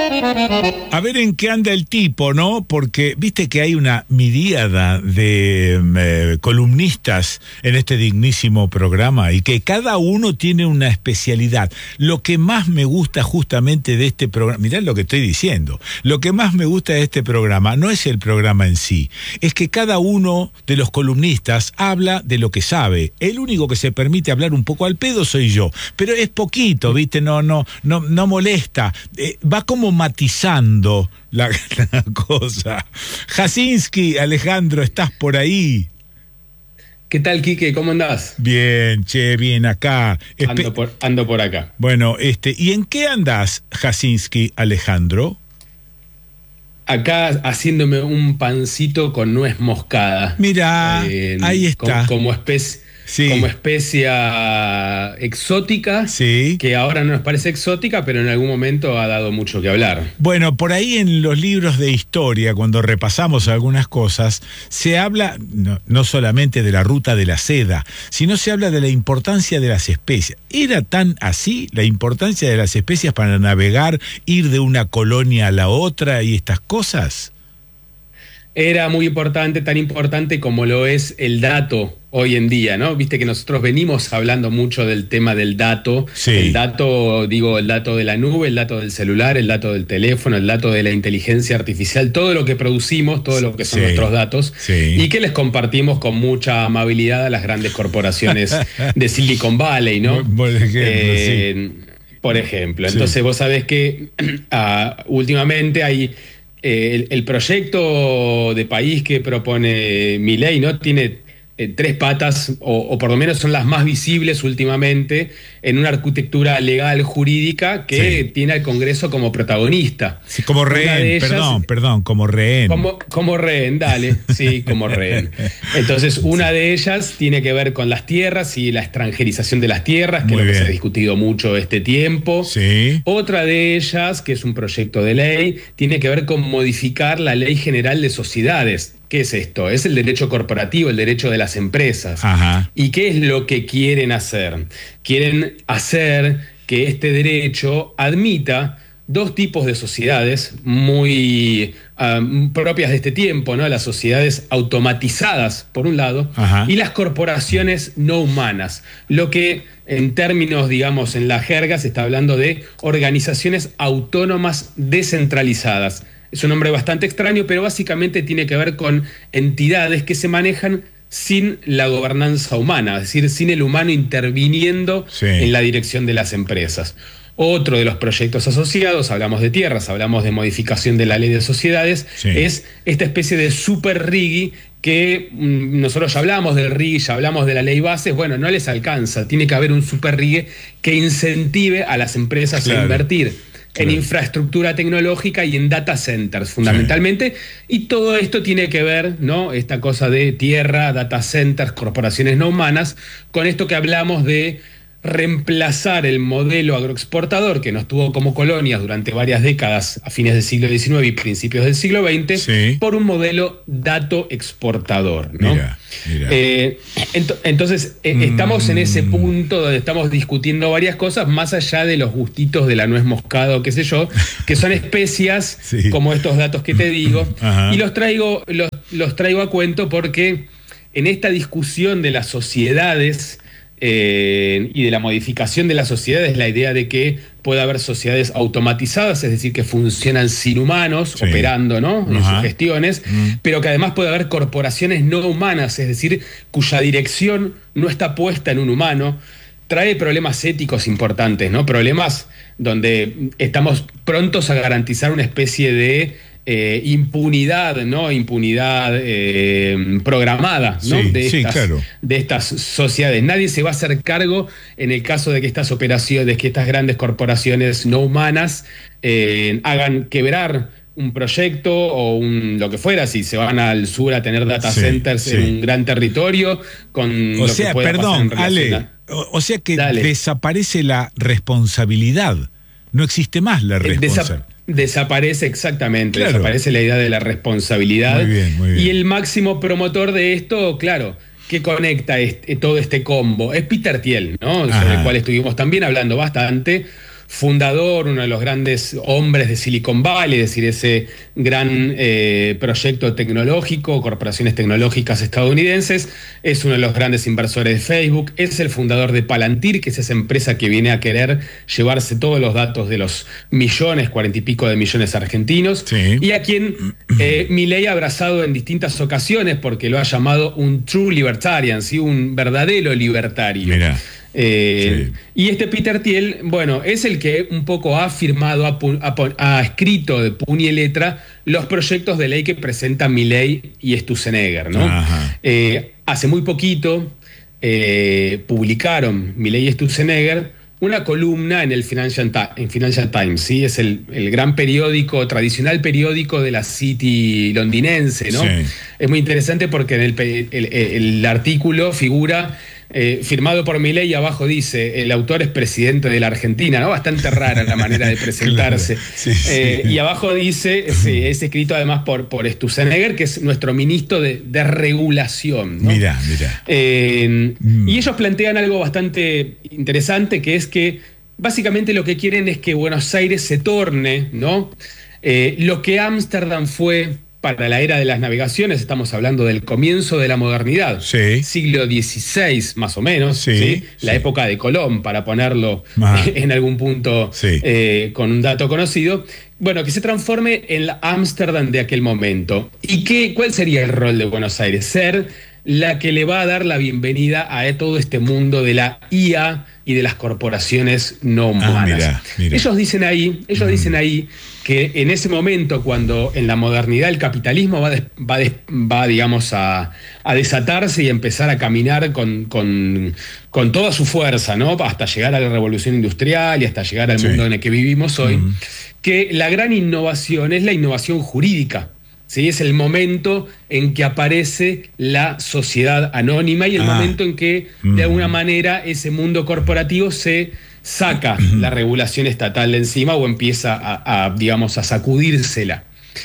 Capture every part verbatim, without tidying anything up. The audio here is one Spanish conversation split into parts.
A ver en qué anda el tipo, ¿no? Porque viste que hay una miríada de eh, columnistas en este dignísimo programa y que cada uno tiene una especialidad. Lo que más me gusta justamente de este programa, mirá lo que estoy diciendo, lo que más me gusta de este programa no es el programa en sí, es que cada uno de los columnistas habla de lo que sabe. El único que se permite hablar un poco al pedo soy yo, pero es poquito, viste, no, no, no, no molesta, eh, va como matizando la, la cosa. Jasinski, Alejandro, ¿estás por ahí? ¿Qué tal, Quique? ¿Cómo andás? Bien, che, bien acá. Espe- ando, por, ando por acá. Bueno, este, ¿y en qué andás, Jasinski, Alejandro? Acá haciéndome un pancito con nuez moscada. Mirá, eh, ahí está. Como, como especie... Sí. Como especia exótica, sí. Que ahora no nos parece exótica, pero en algún momento ha dado mucho que hablar. Bueno, por ahí en los libros de historia, cuando repasamos algunas cosas, se habla no, no solamente de la ruta de la seda, sino se habla de la importancia de las especias. ¿Era tan así la importancia de las especias para navegar, ir de una colonia a la otra y estas cosas? Era muy importante, tan importante como lo es el dato hoy en día, ¿no? Viste que nosotros venimos hablando mucho del tema del dato. Sí. El dato, digo, el dato de la nube, el dato del celular, el dato del teléfono, el dato de la inteligencia artificial, todo lo que producimos, todo lo que son sí. nuestros datos, sí. y que les compartimos con mucha amabilidad a las grandes corporaciones de Silicon Valley, ¿no? Por ejemplo, eh, sí. Por ejemplo. Entonces sí. Vos sabés que uh, últimamente hay... Eh, el, el proyecto de país que propone Milei, ¿no? Tiene eh, tres patas, o, o por lo menos son las más visibles últimamente, en una arquitectura legal jurídica que sí. tiene al Congreso como protagonista. Sí, como rehén, ellas, perdón, perdón, como rehén. Como, como rehén, dale, sí, como rehén. Entonces, una sí. de ellas tiene que ver con las tierras y la extranjerización de las tierras, que Muy es lo bien. que se ha discutido mucho este tiempo. Sí. Otra de ellas, que es un proyecto de ley, tiene que ver con modificar la Ley General de Sociedades. ¿Qué es esto? Es el derecho corporativo, el derecho de las empresas. Ajá. ¿Y qué es lo que quieren hacer? Quieren hacer que este derecho admita dos tipos de sociedades muy um, propias de este tiempo, ¿no? Las sociedades automatizadas, por un lado, Ajá. y las corporaciones no humanas. Lo que, en términos, digamos, en la jerga, se está hablando de organizaciones autónomas descentralizadas. Es un nombre bastante extraño, pero básicamente tiene que ver con entidades que se manejan sin la gobernanza humana, es decir, sin el humano interviniendo sí. en la dirección de las empresas. Otro de los proyectos asociados, hablamos de tierras, hablamos de modificación de la ley de sociedades, sí. es esta especie de super R I G I que mmm, nosotros ya hablamos del R I G I, ya hablamos de la ley bases, bueno, no les alcanza, tiene que haber un super R I G I que incentive a las empresas claro. a invertir en infraestructura tecnológica y en data centers, fundamentalmente, sí. y todo esto tiene que ver, ¿no? Esta cosa de tierra, data centers, corporaciones no humanas, con esto que hablamos de reemplazar el modelo agroexportador que nos tuvo como colonias durante varias décadas a fines del siglo diecinueve y principios del siglo veinte sí. por un modelo dato exportador, ¿no? Mira, mira. Eh, ent- entonces eh, mm. estamos en ese punto donde estamos discutiendo varias cosas más allá de los gustitos de la nuez moscada o qué sé yo, que son especias sí. como estos datos que te digo. Ajá. Y los traigo, los, los traigo a cuento porque en esta discusión de las sociedades Eh, y de la modificación de las sociedades, la idea de que pueda haber sociedades automatizadas, es decir, que funcionan sin humanos, sí. operando, ¿no? en Ajá. sus gestiones, mm. pero que además puede haber corporaciones no humanas, es decir, cuya dirección no está puesta en un humano, trae problemas éticos importantes, ¿no? Problemas donde estamos prontos a garantizar una especie de Eh, impunidad, ¿no? Impunidad eh, programada, ¿no? Sí, de, sí, estas, claro. de estas sociedades. Nadie se va a hacer cargo en el caso de que estas operaciones, de que estas grandes corporaciones no humanas eh, hagan quebrar un proyecto o un, lo que fuera, si se van al sur a tener data sí, centers sí. en un gran territorio, con o lo sea, que pueda perdón, pasar en Ale, relación a... o, o sea que Dale. desaparece la responsabilidad, no existe más la responsabilidad. Desa- Desaparece exactamente, claro. desaparece la idea de la responsabilidad. Muy bien, muy bien. Y el máximo promotor de esto, claro, que conecta este, todo este combo, es Peter Thiel, ¿no? Sobre el cual estuvimos también hablando bastante, fundador, uno de los grandes hombres de Silicon Valley, es decir, ese gran eh, proyecto tecnológico, corporaciones tecnológicas estadounidenses, es uno de los grandes inversores de Facebook, es el fundador de Palantir, que es esa empresa que viene a querer llevarse todos los datos de los millones, cuarenta y pico de millones argentinos, sí. y a quien eh, Milei ha abrazado en distintas ocasiones porque lo ha llamado un true libertarian, ¿sí? Un verdadero libertario. Mirá. Eh, sí. Y este Peter Thiel, bueno, es el que un poco ha firmado, ha, ha, ha escrito de puño y letra los proyectos de ley que presentan Milei y Sturzenegger, ¿no? Eh, hace muy poquito eh, publicaron Milei y Sturzenegger una columna en el Financial, en Financial Times, ¿sí? Es el, el gran periódico, tradicional periódico de la City londinense, ¿no? Sí. Es muy interesante porque en el, el, el artículo figura eh, firmado por Milei y abajo dice, el autor es presidente de la Argentina, ¿no? Bastante rara la manera de presentarse. Claro. Sí, eh, sí. Y abajo dice, sí, es escrito además por, por Sturzenegger, que es nuestro ministro de, de regulación, ¿no? Mirá, mirá. Eh, mm. Y ellos plantean algo bastante interesante, que es que básicamente lo que quieren es que Buenos Aires se torne, ¿no? Eh, lo que Ámsterdam fue para la era de las navegaciones, estamos hablando del comienzo de la modernidad, sí. siglo dieciséis más o menos, sí, ¿sí? la sí. época de Colón, para ponerlo ah. en algún punto sí. eh, con un dato conocido, bueno, que se transforme en la Ámsterdam de aquel momento. ¿Y qué, cuál sería el rol de Buenos Aires? Ser la que le va a dar la bienvenida a todo este mundo de la I A y de las corporaciones no humanas. Ah, mira, mira. Ellos dicen ahí, ellos mm. dicen ahí que en ese momento, cuando en la modernidad el capitalismo va, des, va, des, va digamos, a, a desatarse y empezar a caminar con, con, con toda su fuerza, ¿no? Hasta llegar a la revolución industrial y hasta llegar al sí. mundo en el que vivimos hoy, mm. que la gran innovación es la innovación jurídica. ¿Sí? Es el momento en que aparece la sociedad anónima y el ah, momento en que, mm. de alguna manera, ese mundo corporativo se saca mm. la regulación estatal de encima o empieza a, a digamos, a sacudírsela.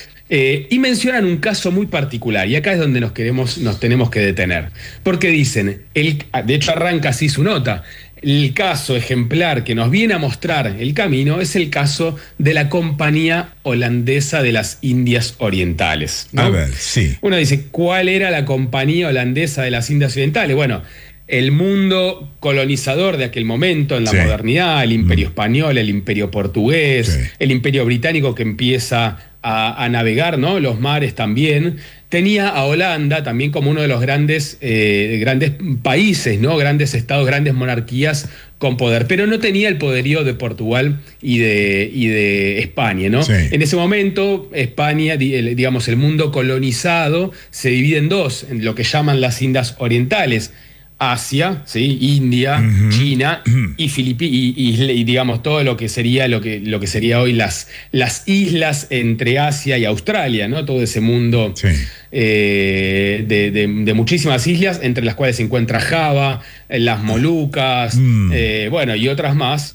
Eh, y mencionan un caso muy particular, y acá es donde nos, queremos, nos tenemos que detener. Porque dicen, el, de hecho arranca así su nota, el caso ejemplar que nos viene a mostrar el camino es el caso de la Compañía Holandesa de las Indias Orientales, ¿no? A ver, sí. Uno dice, ¿cuál era la Compañía Holandesa de las Indias Orientales? Bueno, el mundo colonizador de aquel momento, en la sí. modernidad, el Imperio mm. Español, el Imperio Portugués, sí. el Imperio Británico que empieza a, a navegar, ¿no? Los mares también. Tenía a Holanda también como uno de los grandes, eh, grandes países, ¿no? Grandes estados, grandes monarquías con poder, pero no tenía el poderío de Portugal y de, y de España, ¿no? Sí. En ese momento, España, digamos, el mundo colonizado se divide en dos, en lo que llaman las Indias Orientales. Asia, ¿sí? India, uh-huh. China uh-huh. y Filipinas y, y, y digamos todo lo que sería lo que, lo que sería hoy las, las islas entre Asia y Australia, ¿no? Todo ese mundo sí. eh, de, de, de muchísimas islas, entre las cuales se encuentra Java, las Molucas, mm. eh, bueno, y otras más.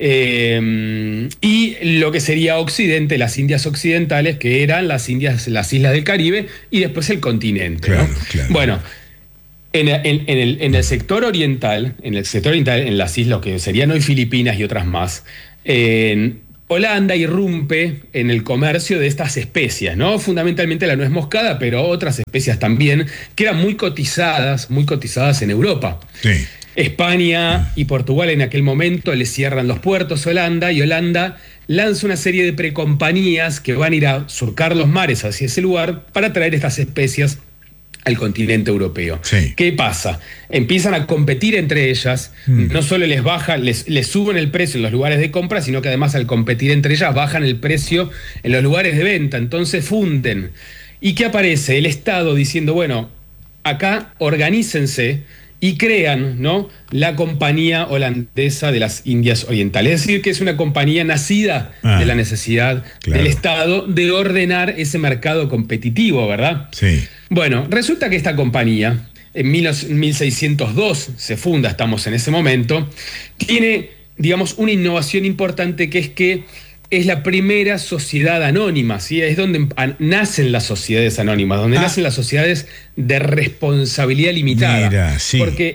Eh, y lo que sería Occidente, las Indias Occidentales, que eran las Indias, las islas del Caribe, y después el continente, claro, ¿no? Claro. Bueno. En, en, en, el, en el sector oriental, en el sector oriental, en las islas que serían hoy Filipinas y otras más, en Holanda irrumpe en el comercio de estas especias, ¿no? Fundamentalmente la nuez moscada, pero otras especias también, que eran muy cotizadas, muy cotizadas en Europa. Sí. España y Portugal en aquel momento le cierran los puertos a Holanda, y Holanda lanza una serie de precompañías que van a ir a surcar los mares hacia ese lugar para traer estas especias al continente europeo. Sí. ¿Qué pasa? Empiezan a competir entre ellas, mm. no solo les bajan, les, les suben el precio en los lugares de compra, sino que además al competir entre ellas bajan el precio en los lugares de venta, entonces funden. ¿Y qué aparece? El Estado diciendo, bueno, acá organícense y crean, ¿no?, la Compañía Holandesa de las Indias Orientales. Es decir, que es una compañía nacida ah, de la necesidad claro. del Estado de ordenar ese mercado competitivo, ¿verdad? Sí. Bueno, resulta que esta compañía, en mil seiscientos dos se funda, estamos en ese momento, tiene, digamos, una innovación importante, que es que es la primera sociedad anónima, ¿sí? Es donde nacen las sociedades anónimas, donde ah. nacen las sociedades de responsabilidad limitada. Mira, sí. Porque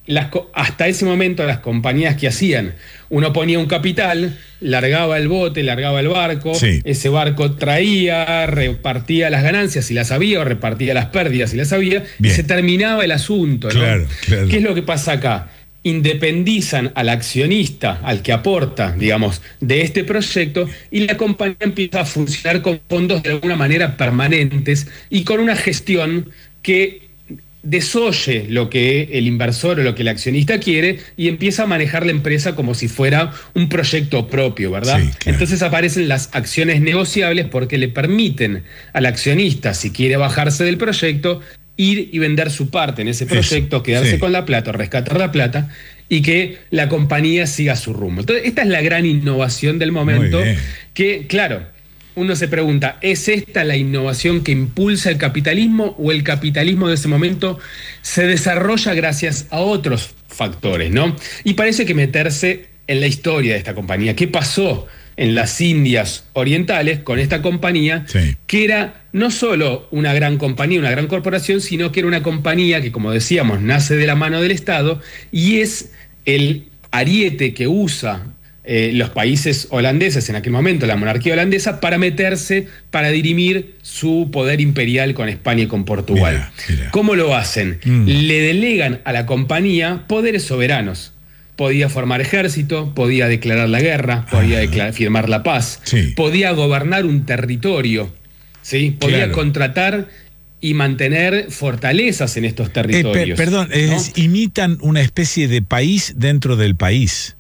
las, hasta ese momento las compañías que hacían, uno ponía un capital, largaba el bote, largaba el barco, sí. ese barco traía, repartía las ganancias si las había, o repartía las pérdidas si las había, Bien. y se terminaba el asunto, ¿no? Claro, claro. ¿Qué es lo que pasa acá? Independizan al accionista, al que aporta, digamos, de este proyecto, y la compañía empieza a funcionar con fondos de alguna manera permanentes y con una gestión que desoye lo que el inversor o lo que el accionista quiere y empieza a manejar la empresa como si fuera un proyecto propio, ¿verdad? Sí, claro. Entonces aparecen las acciones negociables porque le permiten al accionista, si quiere bajarse del proyecto, ir y vender su parte en ese proyecto, Eso, quedarse sí. con la plata, rescatar la plata y que la compañía siga su rumbo. Entonces, esta es la gran innovación del momento que, claro, uno se pregunta, ¿es esta la innovación que impulsa el capitalismo o el capitalismo de ese momento se desarrolla gracias a otros factores, ¿no? Y parece que meterse en la historia de esta compañía. ¿Qué pasó en las Indias Orientales con esta compañía, sí. que era no solo una gran compañía, una gran corporación, sino que era una compañía que, como decíamos, nace de la mano del Estado y es el ariete que usa eh, los países holandeses en aquel momento, la monarquía holandesa, para meterse, para dirimir su poder imperial con España y con Portugal. Mira, mira. ¿Cómo lo hacen? Mm. Le delegan a la compañía poderes soberanos. Podía formar ejército, podía declarar la guerra, podía declarar, firmar la paz, sí. podía gobernar un territorio, ¿sí? podía claro. contratar y mantener fortalezas en estos territorios. Eh, pe perdón, ¿no? es, imitan una especie de país dentro del país.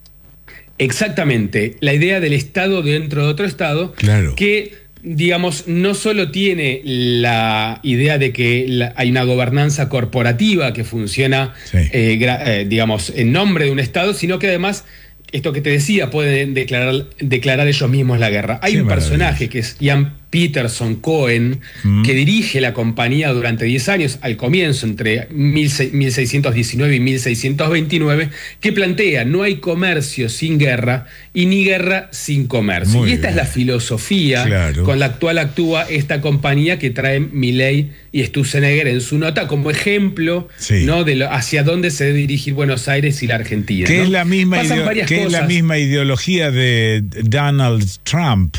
Exactamente, la idea del Estado dentro de otro Estado, claro. que digamos, no solo tiene la idea de que la, hay una gobernanza corporativa que funciona, sí. eh, eh, digamos, en nombre de un Estado, sino que además, esto que te decía, pueden declarar, declarar ellos mismos la guerra. Hay Qué un personaje que es Ian Peterson Cohen, mm. que dirige la compañía durante diez años, al comienzo, entre mil seiscientos diecinueve y mil seiscientos veintinueve, que plantea, no hay comercio sin guerra y ni guerra sin comercio. Muy y esta bien. es la filosofía claro. con la cual actúa esta compañía que trae Milei y Sturzenegger en su nota como ejemplo sí. ¿no? de lo, hacia dónde se debe dirigir Buenos Aires y la Argentina. Que, ¿no? es, la misma que es la misma ideología de Donald Trump.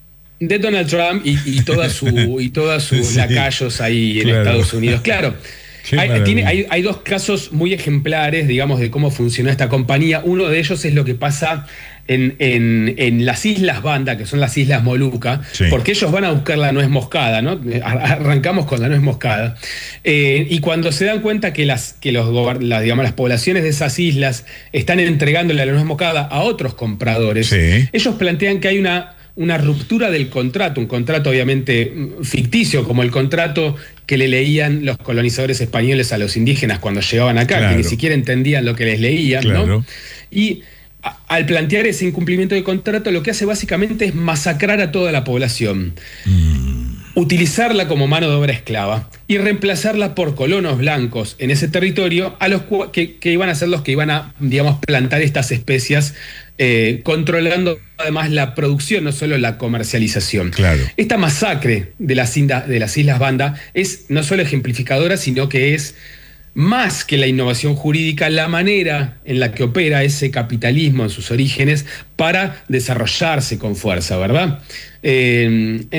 De Donald Trump y, y toda su y todas sus sí, lacayos ahí en claro. Estados Unidos. Claro, hay, tiene, hay, hay dos casos muy ejemplares, digamos, de cómo funcionó esta compañía. Uno de ellos es lo que pasa en, en, en las Islas Banda, que son las Islas Molucas, sí. porque ellos van a buscar la nuez moscada, ¿no? Arrancamos con la nuez moscada. Eh, y cuando se dan cuenta que, las, que los, las, digamos, las poblaciones de esas islas están entregándole la nuez moscada a otros compradores, sí. ellos plantean que hay una... una ruptura del contrato, un contrato obviamente ficticio, como el contrato que le leían los colonizadores españoles a los indígenas cuando llegaban acá, claro. que ni siquiera entendían lo que les leían, claro. ¿no? Y a, al plantear ese incumplimiento de contrato, lo que hace básicamente es masacrar a toda la población. Mm. Utilizarla como mano de obra esclava y reemplazarla por colonos blancos en ese territorio a los que, que iban a ser los que iban a, digamos, plantar estas especias, eh, controlando además la producción, no solo la comercialización. Claro. Esta masacre de las, de las Islas Banda es no solo ejemplificadora, sino que es más que la innovación jurídica, la manera en la que opera ese capitalismo en sus orígenes para desarrollarse con fuerza, ¿verdad? Eh,